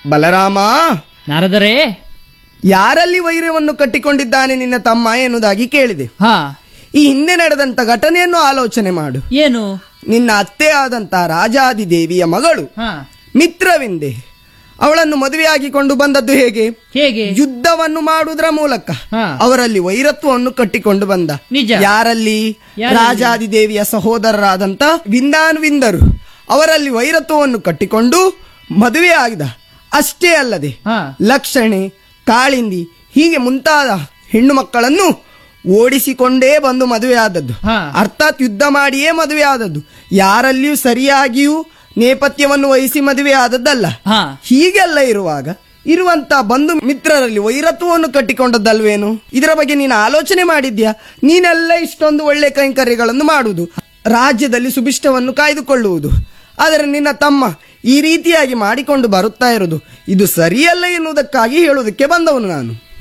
ಬಲರಾಮ, ನಾರದರೇ, ಯಾರಲ್ಲಿ ವೈರವನ್ನು ಕಟ್ಟಿಕೊಂಡಿದ್ದಾನೆ ನಿನ್ನ ತಮ್ಮ ಎನ್ನುವುದಾಗಿ ಕೇಳಿದೆ. ಹಾ, ಈ ಹಿಂದೆ ನಡೆದಂತ ಘಟನೆಯನ್ನು ಆಲೋಚನೆ ಮಾಡು. ಏನು? ನಿನ್ನ ಅತ್ತೆ ಆದಂತ ರಾಜಾದಿದೇವಿಯ ಮಗಳು ಹಾ, ಮಿತ್ರವಿಂದೆ ಅವಳನ್ನು ಮದುವೆಯಾಗಿಕೊಂಡು ಬಂದದ್ದು ಹೇಗೆ? ಹೇಗೆ? ಯುದ್ಧವನ್ನು ಮಾಡುವುದರ ಮೂಲಕ ಹಾ. ಅವರಲ್ಲಿ ವೈರತ್ವವನ್ನು ಕಟ್ಟಿಕೊಂಡು ಬಂದ. ನಿಜ. ಯಾರಲ್ಲಿ? ರಾಜಾದಿದೇವಿಯ ಸಹೋದರರಾದಂತ ವಿಂದಾನುವಿಂದರು ಅವರಲ್ಲಿ ವೈರತ್ವವನ್ನು ಕಟ್ಟಿಕೊಂಡು ಮದುವೆ ಆಗಿದ. ಅಷ್ಟೇ ಅಲ್ಲದೆ ಹಾ. ಲಕ್ಷಣೆ, ಕಾಳಿಂದಿ ಹೀಗೆ ಮುಂತಾದ ಹೆಣ್ಣು ಮಕ್ಕಳನ್ನು ಓಡಿಸಿಕೊಂಡೇ ಬಂದು ಮದುವೆ ಆದದ್ದು. ಹಾ. ಅರ್ಥಾತ್ ಯುದ್ಧ ಮಾಡಿಯೇ ಮದುವೆ ಆದದ್ದು. ಯಾರಲ್ಲಿಯೂ ಸರಿಯಾಗಿಯೂ ನೇಪಥ್ಯವನ್ನು ವಹಿಸಿ ಮದುವೆ ಆದದ್ದಲ್ಲ. ಹಾ. ಹೀಗೆಲ್ಲ ಇರುವಾಗ ಇರುವಂತ ಬಂಧು ಮಿತ್ರರಲ್ಲಿ ವೈರತ್ವವನ್ನು ಕಟ್ಟಿಕೊಂಡದ್ದಲ್ವೇನು? ಇದರ ಬಗ್ಗೆ ನೀನು ಆಲೋಚನೆ ಮಾಡಿದ್ಯಾ? ನೀನೆಲ್ಲ ಇಷ್ಟೊಂದು ಒಳ್ಳೆ ಕೈಂಕರ್ಯಗಳನ್ನು ಮಾಡುವುದು, ರಾಜ್ಯದಲ್ಲಿ ಸುಭಿಷ್ಟವನ್ನು ಕಾಯ್ದುಕೊಳ್ಳುವುದು, ಆದರೆ ನಿನ್ನ ತಮ್ಮ ಈ ರೀತಿಯಾಗಿ ಮಾಡಿಕೊಂಡು ಬರುತ್ತಾ ಇರುವುದು ಇದು ಸರಿಯಲ್ಲ ಎನ್ನುವುದಕ್ಕಾಗಿ ಹೇಳುವುದಕ್ಕೆ ಬಂದವನು ನಾನು.